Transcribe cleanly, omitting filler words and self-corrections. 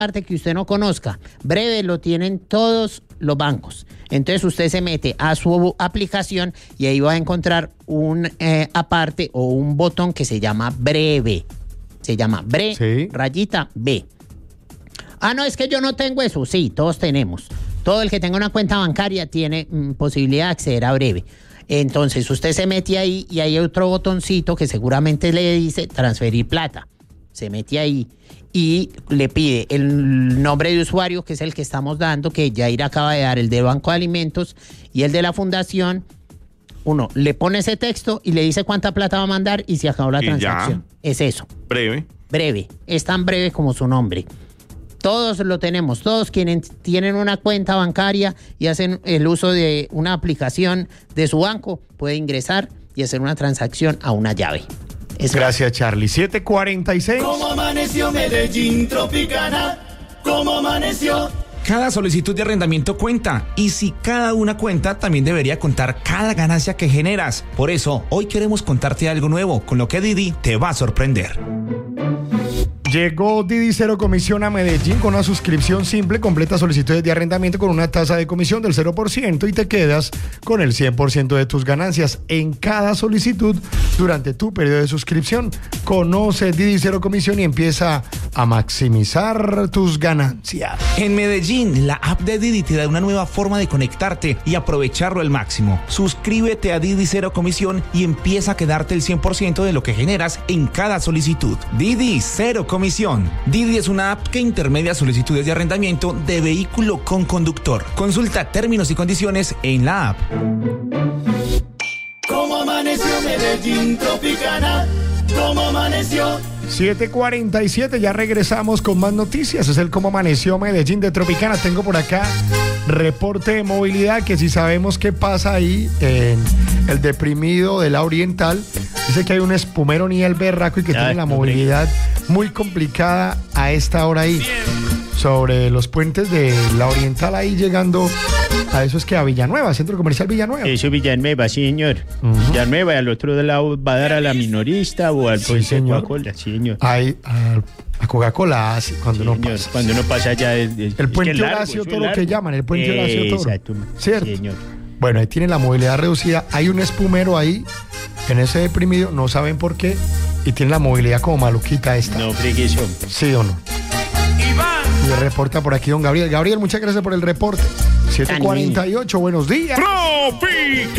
parte que usted no conozca. Breve lo tienen todos los bancos. Entonces usted se mete a su aplicación y ahí va a encontrar un aparte o un botón que se llama Breve. Se llama Sí. rayita B. Ah, no, es que yo no tengo eso. Sí, todos tenemos. Todo el que tenga una cuenta bancaria tiene posibilidad de acceder a Breve. Entonces usted se mete ahí y hay otro botoncito que seguramente le dice transferir plata. Se mete ahí y le pide el nombre de usuario, que es el que estamos dando, que Yair acaba de dar, el de Banco de Alimentos y el de la Fundación. Uno le pone ese texto y le dice cuánta plata va a mandar y se acabó la transacción. Es eso. Breve. Breve. Es tan breve como su nombre. Todos lo tenemos. Todos quienes tienen una cuenta bancaria y hacen el uso de una aplicación de su banco, puede ingresar y hacer una transacción a una llave. Gracias, Charlie. 7:46. ¿Cómo amaneció Medellín Tropicana? ¿Cómo amaneció? Cada solicitud de arrendamiento cuenta, y si cada una cuenta, también debería contar cada ganancia que generas. Por eso, hoy queremos contarte algo nuevo, con lo que Didi te va a sorprender. Llegó Didi Cero Comisión a Medellín con una suscripción simple, completa solicitudes de arrendamiento con una tasa de comisión del 0% y te quedas con el 100% de tus ganancias en cada solicitud durante tu periodo de suscripción. Conoce Didi Cero Comisión y empieza a maximizar tus ganancias. En Medellín, la app de Didi te da una nueva forma de conectarte y aprovecharlo al máximo. Suscríbete a Didi Cero Comisión y empieza a quedarte el 100% de lo que generas en cada solicitud. Didi Cero Comisión. Didi es una app que intermedia solicitudes de arrendamiento de vehículo con conductor. Consulta términos y condiciones en la app. ¿Cómo amaneció Medellín Tropicana? ¿Cómo amaneció? 7:47, ya regresamos con más noticias. Es el Cómo Amaneció Medellín de Tropicana. Tengo por acá reporte de movilidad, que si sabemos qué pasa ahí en el deprimido de la Oriental. Dice que hay un espumero ni el berraco y que tiene la movilidad muy complicada a esta hora ahí. Sobre los puentes de la Oriental, ahí llegando a eso, es que a Villanueva, Centro Comercial Villanueva. Eso, Villanueva, sí, señor. Villanueva, y al otro lado va a dar a la minorista o al puente de Coca-Cola, sí, señor. Ahí, a Coca-Cola, cuando uno pasa. Cuando uno pasa allá. El puente Horacio Toro, que llaman, el puente Horacio Toro. Exacto. ¿Cierto? Sí, señor. Bueno, ahí tiene la movilidad reducida. Hay un espumero ahí, en ese deprimido, no saben por qué, y tiene la movilidad como maluquita esta. No, friguizo. ¿Sí o no? Y reporta por aquí don Gabriel. Gabriel, muchas gracias por el reporte. 7:48, buenos días. ¡Tropicana!